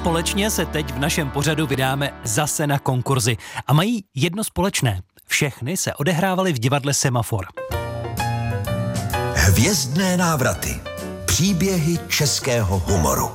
společně se teď v našem pořadu vydáme zase na konkurzy. A mají jedno společné. Všechny se odehrávaly v divadle Semafor. Hvězdné návraty. Příběhy českého humoru.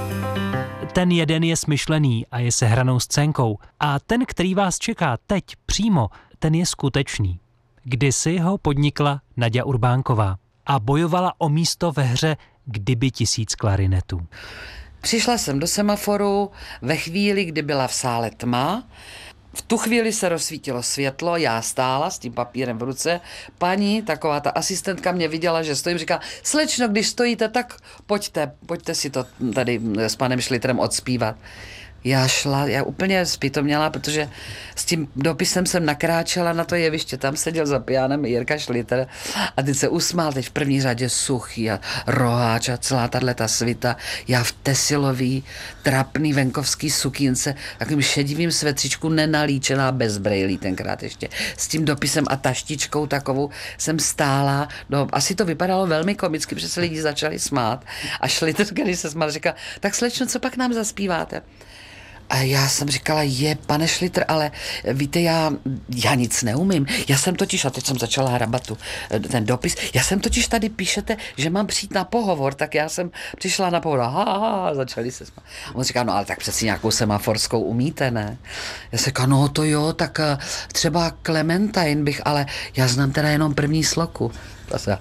Ten jeden je smyšlený a je sehranou scénkou. A ten, který vás čeká teď přímo, ten je skutečný. Kdysi ho podnikla Naďa Urbánková a bojovala o místo ve hře Kdyby 1000 klarinetů. Přišla jsem do Semaforu ve chvíli, kdy byla v sále tma. V tu chvíli se rozsvítilo světlo, já stála s tím papírem v ruce. Paní, taková ta asistentka, mě viděla, že stojím, říká, slečno, když stojíte, tak pojďte si to tady s panem Šlitrem odspívat. Já úplně zpytoměla, protože s tím dopisem jsem nakráčela na to jeviště, tam seděl za pianem Jirka Šlitr a teď se usmál, teď v první řadě Suchý a Roháč a celá tato svita, já v tesilový, trapný venkovský sukínce, takovým šedivým svetřičku, nenalíčená bez brejlí tenkrát ještě, s tím dopisem a taštičkou takovou jsem stála, no asi to vypadalo velmi komicky, protože se lidi začali smát a Šlitr, když se smál, říkal, tak slečno, co pak nám zaspíváte? A já jsem říkala, pane Šlitr, ale víte, já nic neumím. Já jsem totiž, a teď jsem začala hrabat ten dopis, já jsem totiž tady píšete, že mám přijít na pohovor, tak já jsem přišla na pohovor, začali se smát. On říká, no ale tak přeci nějakou semaforskou umíte, ne? Já jsem říkala, no to jo, tak třeba Clementine bych, ale já znám teda jenom první sloku. Zase,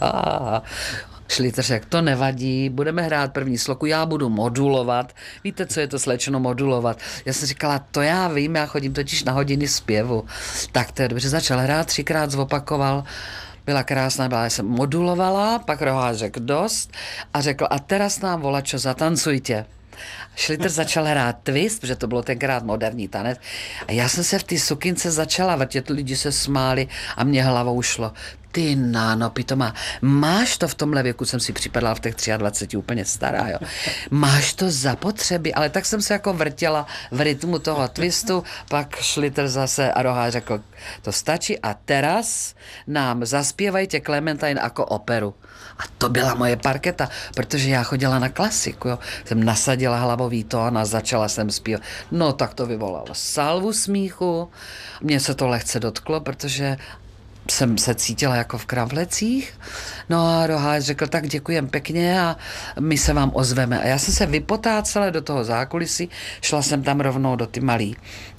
Šlitr řekl, to nevadí, budeme hrát první sloku, já budu modulovat. Víte, co je to, slečno, modulovat? Já jsem říkala, to já vím, já chodím totiž na hodiny zpěvu. Tak to je dobře, začal hrát, 3krát zopakoval, byla krásná, já jsem modulovala, pak Roháč řekl dost a řekl, a teraz nám volačo, zatancujte. Šlitr začal hrát twist, protože to bylo tenkrát moderní tanec a já jsem se v té sukince začala vrtět, lidi se smáli a mě hlavou šlo. Ty náno, pitomá, máš to v tomhle věku, jsem si připadala v těch 23 úplně stará, jo. Máš to zapotřebí, ale tak jsem se jako vrtěla v rytmu toho twistu, pak Šlitr zase a Roháč řekl, to stačí a teraz nám zaspěvajte Clementine jako operu. A to byla moje parketa, protože já chodila na klasiku, jo. Jsem nasadila hlavový tón a začala jsem zpívat. No tak to vyvolalo salvu smíchu, mně se to lehce dotklo, protože jsem se cítila jako v kravlecích. No a Roháč řekl, tak děkujem pěkně a my se vám ozveme. A já jsem se vypotácela do toho zákulisí, šla jsem tam rovnou do ty malý,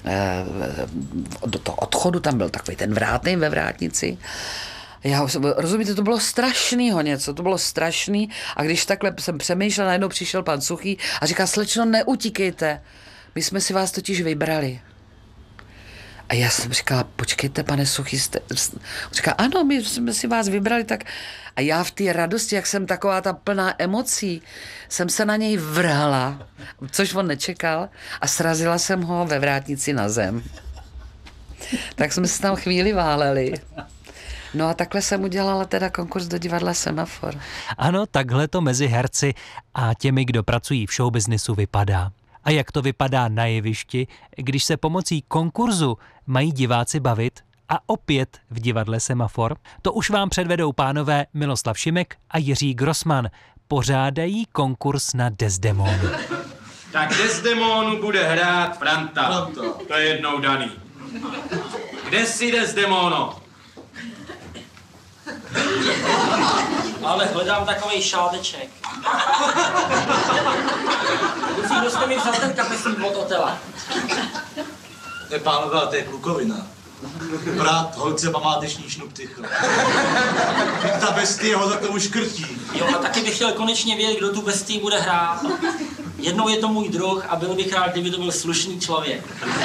do toho odchodu, tam byl takový ten vrátnej ve vrátnici. Rozumíte, to bylo strašnýho něco, to bylo strašný a když takhle jsem přemýšlela, najednou přišel pan Suchý a říká, slečno, neutíkejte, my jsme si vás totiž vybrali. A já jsem říkala, počkejte, pane Suchý, on říká, ano, my jsme si vás vybrali, tak a já v té radosti, jak jsem taková ta plná emocí, jsem se na něj vrhla, což on nečekal a srazila jsem ho ve vrátnici na zem. Tak jsme se tam chvíli váleli. No a takhle jsem udělala teda konkurs do divadla Semafor. Ano, takhle to mezi herci a těmi, kdo pracují v showbiznisu, vypadá. A jak to vypadá na jevišti, když se pomocí konkurzu mají diváci bavit a opět v divadle Semafor? To už vám předvedou pánové Miloslav Šimek a Jiří Grossman. Pořádají konkurs na Desdemonu. Tak Desdemonu bude hrát Franta. To je jednou daný. Kde jsi, Desdemono? Ale hledám takovej šáleček. Musím, kdo jste mi vzal ten kapesník od Otela. Pánové, to je klukovina. Brat, holce památeční šnuptycho. Ta bestie ho za tomu škrtí. Jo, a taky bych chtěl konečně vědět, kdo tu bestii bude hrát. Jednou je to můj druh a byl bych rád, kdyby to byl slušný člověk.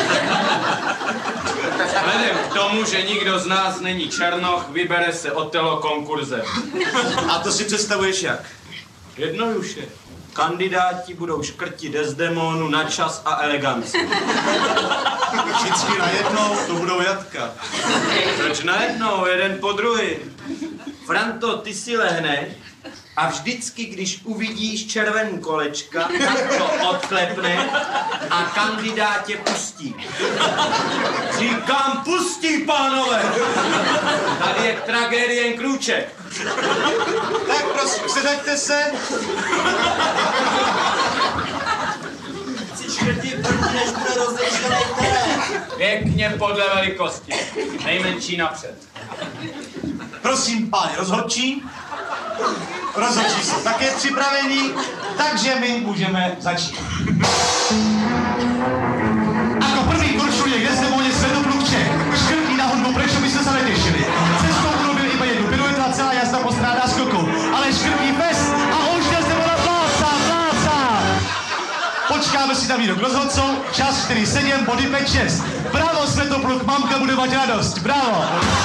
Vzhledem k tomu, že nikdo z nás není Černoch, vybere se Otelo konkurzem. A to si představuješ jak? Jednoduše. Kandidáti budou škrtit Desdemonu na čas a eleganci. Všichni najednou, to budou jatka. Proč najednou, jeden po druhý? Franto, ty si lehneš a vždycky, když uvidíš červený kolečka, tak to odklepne a kandidát tě pustí. Říkám, pustí, pánové! Tady je tragédie jen krůček. Tak prosím, sedaďte se. Chci škrtit Pěkně podle velikosti. Nejmenší napřed. Prosím, páni rozhodčí. Rozhodčí jsou také připraveni, takže my můžeme začít. Ako prvý korčuje k Desdemoně Svetopluk Čech. Škrtí na hudbu, prečo by ste sa netešili. Cestou urobil iba jednu piruetu a celá jazda postrádá skoku. Ale škrtí fest a už Desdemona pláca. Počkáme si na výrok rozhodcov. Čas 4-7, body 5-6. Bravo Svetopluk, mamka bude mať radosť. Bravo.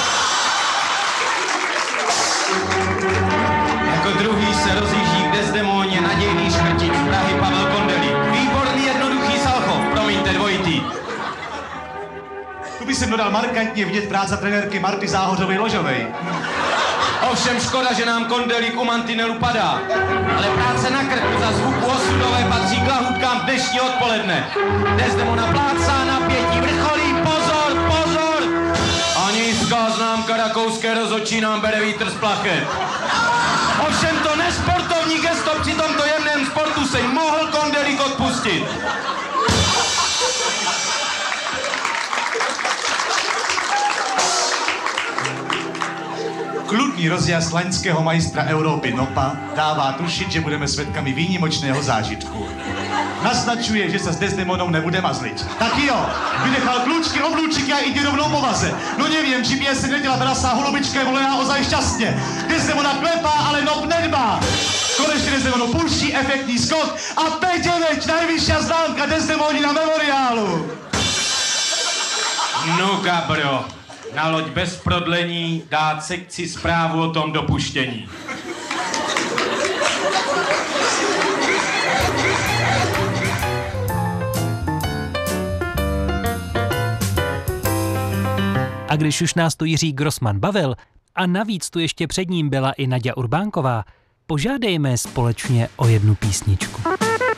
Jako druhý se rozjíždí k Desdemoně nadějný škrtic z Prahy Pavel Kondelík. Výborný jednoduchý Salchov, promiňte dvojitý. Tu by jsem dodal markantně vidět práce trenérky Marty Záhořovej-Ložovej. Ovšem škoda, že nám Kondelík u mantinelu padá. Ale práce na krku za zvuku osudové patří k lahůdkám dnešní odpoledne. Desdemona plácá, napětí vrcholí, pozor! A nízká známka rakouské rozhodčí nám bere vítr z plachet. Ovšem to nesportovní gesto při tomto jemném sportu se mohl Kondelík odpustit. Kludný rozjazd laňského majstra Európy Nopa dává tušit, že budeme svědkami výnimočného zážitku. Naznačuje, že se s Desdemonou nebude mazlit. Tak jo, vynechal klůčky, oblůčiky a jde rovnou po vaze. No nevím, či by se neděla brasa holubička je volená ozaj šťastně. Desdemona klepá, ale Nop nedbá. Konečně Desdemonu půjší efektní skok a 5-9, nejvyšší známka Desdemoni na memoriálu. No kabro, na loď bez prodlení dát sekci zprávu o tom dopuštění. A když už nás tu Jiří Grossman bavil a navíc tu ještě před ním byla i Naďa Urbánková, požádejme společně o jednu písničku.